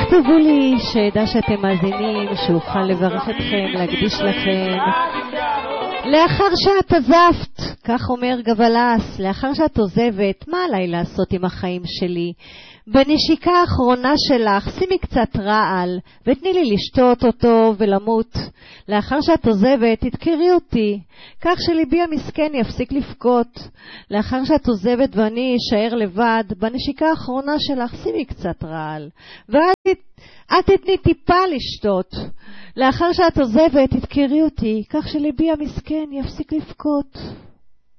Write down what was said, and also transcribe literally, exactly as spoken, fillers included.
תכתבו לי שידע שאתם מאזינים, שאוכל לברך אתכם, להקדיש לכם. לאחר שאת עזבת, כך אומר גבלס, לאחר שאת עוזבת, מה עליי לעשות עם החיים שלי? בנשיקה האחרונה שלך, שימי קצת רעל, ותני לי לשתות אותו ולמות. לאחר שאת עוזבת, תדקרי אותי, כך שליבי המסכן יפסיק לפקות. לאחר שאת עוזבת ואני אשאר לבד, בנשיקה האחרונה שלך, שימי קצת רעל, ואת את תתני טיפה לשתות. לאחר שאת עוזבת, תדקרי אותי, כך שליבי המסכן יפסיק לפקות.